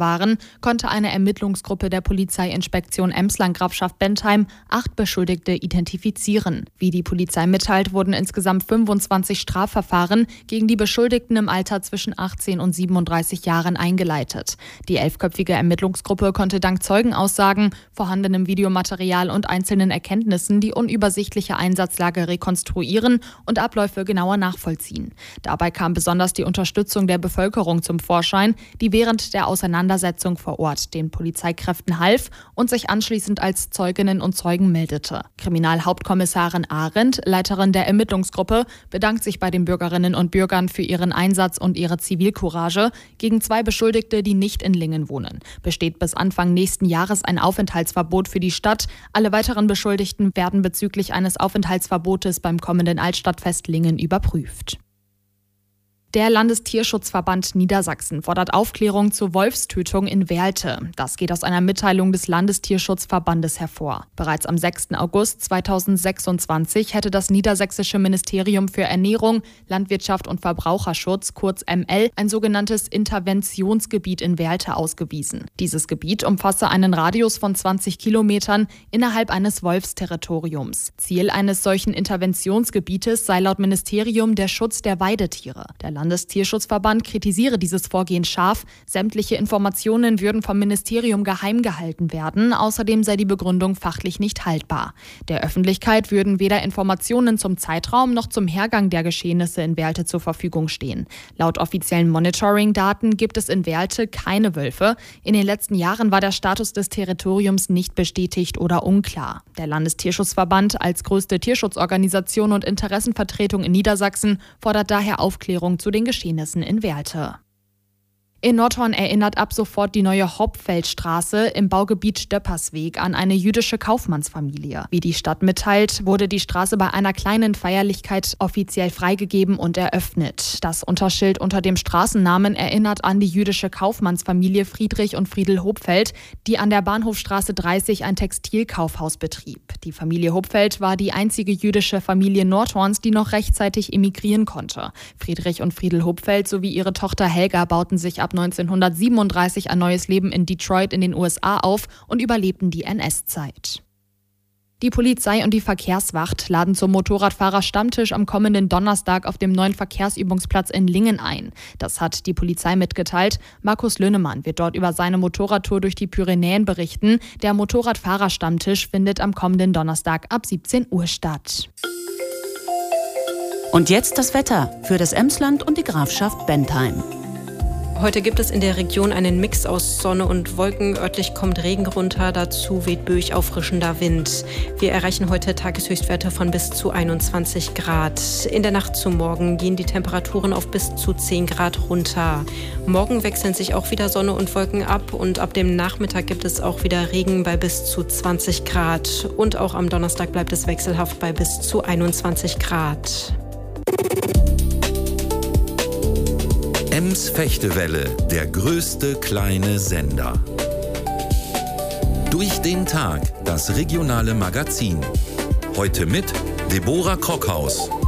waren, konnte eine Ermittlungsgruppe der Polizeiinspektion Emsland-Grafschaft Bentheim 8 Beschuldigte identifizieren. Wie die Polizei mitteilt, wurden insgesamt 25 Strafverfahren gegen die Beschuldigten im Alter zwischen 18 und 37 Jahren eingeleitet. Die 11-köpfige Ermittlungsgruppe konnte dank Zeugenaussagen, vorhandenem Videomaterial und einzelnen Erkenntnissen die unübersichtliche Einsatzlage rekonstruieren und Abläufe genauer nachvollziehen. Dabei kam besonders die Unterstützung der Bevölkerung zum Vorschein, die während der Auseinandersetzung vor Ort den Polizeikräften half und sich anschließend als Zeuginnen und Zeugen meldete. Kriminalhauptkommissarin Arendt, Leiterin der Ermittlungsgruppe, bedankt sich bei den Bürgerinnen und Bürgern für ihren Einsatz und ihre Zivilcourage. Gegen 2 Beschuldigte, die nicht in Lingen wohnen, besteht bis Anfang nächsten Jahres ein Aufenthaltsverbot für die Stadt. Alle weiteren Beschuldigten werden bezüglich eines Aufenthaltsverbotes beim kommenden Altstadtfest Lingen überprüft. Der Landestierschutzverband Niedersachsen fordert Aufklärung zur Wolfstötung in Werlte. Das geht aus einer Mitteilung des Landestierschutzverbandes hervor. Bereits am 6. August 2026 hätte das Niedersächsische Ministerium für Ernährung, Landwirtschaft und Verbraucherschutz, kurz ML, ein sogenanntes Interventionsgebiet in Werlte ausgewiesen. Dieses Gebiet umfasse einen Radius von 20 Kilometern innerhalb eines Wolfsterritoriums. Ziel eines solchen Interventionsgebietes sei laut Ministerium der Schutz der Weidetiere. Der Landestierschutzverband kritisiere dieses Vorgehen scharf. Sämtliche Informationen würden vom Ministerium geheim gehalten werden. Außerdem sei die Begründung fachlich nicht haltbar. Der Öffentlichkeit würden weder Informationen zum Zeitraum noch zum Hergang der Geschehnisse in Werlte zur Verfügung stehen. Laut offiziellen Monitoring-Daten gibt es in Werlte keine Wölfe. In den letzten Jahren war der Status des Territoriums nicht bestätigt oder unklar. Der Landestierschutzverband als größte Tierschutzorganisation und Interessenvertretung in Niedersachsen fordert daher Aufklärung zu den Geschehnissen in Werlte. In Nordhorn erinnert ab sofort die neue Hopfeldstraße im Baugebiet Stöppersweg an eine jüdische Kaufmannsfamilie. Wie die Stadt mitteilt, wurde die Straße bei einer kleinen Feierlichkeit offiziell freigegeben und eröffnet. Das Unterschild unter dem Straßennamen erinnert an die jüdische Kaufmannsfamilie Friedrich und Friedel Hopfeld, die an der Bahnhofstraße 30 ein Textilkaufhaus betrieb. Die Familie Hopfeld war die einzige jüdische Familie Nordhorns, die noch rechtzeitig emigrieren konnte. Friedrich und Friedel Hopfeld sowie ihre Tochter Helga bauten sich ab 1937 ein neues Leben in Detroit in den USA auf und überlebten die NS-Zeit. Die Polizei und die Verkehrswacht laden zum Motorradfahrer-Stammtisch am kommenden Donnerstag auf dem neuen Verkehrsübungsplatz in Lingen ein. Das hat die Polizei mitgeteilt. Markus Löhnemann wird dort über seine Motorradtour durch die Pyrenäen berichten. Der Motorradfahrer-Stammtisch findet am kommenden Donnerstag ab 17 Uhr statt. Und jetzt das Wetter für das Emsland und die Grafschaft Bentheim. Heute gibt es in der Region einen Mix aus Sonne und Wolken. Örtlich kommt Regen runter, dazu weht böig auffrischender Wind. Wir erreichen heute Tageshöchstwerte von bis zu 21 Grad. In der Nacht zu morgen gehen die Temperaturen auf bis zu 10 Grad runter. Morgen wechseln sich auch wieder Sonne und Wolken ab und ab dem Nachmittag gibt es auch wieder Regen bei bis zu 20 Grad. Und auch am Donnerstag bleibt es wechselhaft bei bis zu 21 Grad. Ems Fechtewelle, der größte kleine Sender. Durch den Tag, das regionale Magazin. Heute mit Deborah Krockhaus.